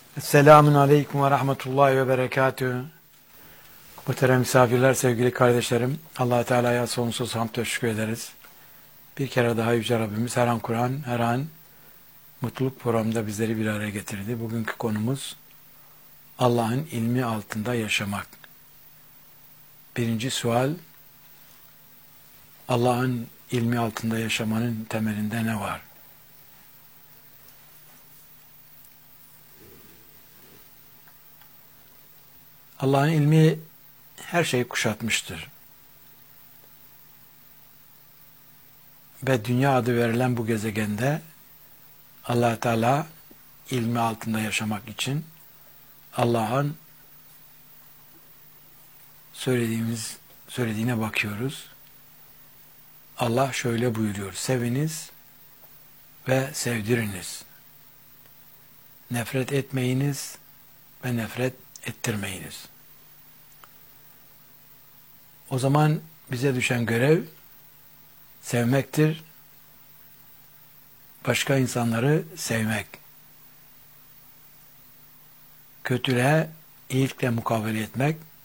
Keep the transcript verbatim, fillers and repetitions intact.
Selamun Aleyküm ve Rahmetullahi ve Berekatühü. Muhterem misafirler, sevgili kardeşlerim, Allah Teala'ya sonsuz hamd ve şükür ederiz. Bir kere daha Yüce Rabbimiz her an Kur'an, her an mutluluk programında bizleri bir araya getirdi. Bugünkü konumuz Allah'ın ilmi altında yaşamak. Birinci sual, Allah'ın ilmi altında yaşamanın temelinde ne var? Allah'ın ilmi her şeyi kuşatmıştır. Ve dünya adı verilen bu gezegende Allah Teala ilmi altında yaşamak için Allah'ın söylediğimiz söylediğine bakıyoruz. Allah şöyle buyuruyor: seviniz ve sevdiriniz. Nefret etmeyiniz ve nefret ettirmeyiniz. O zaman bize düşen görev sevmektir. Başka insanları sevmek. Kötülüğe iyilikle mukabele etmek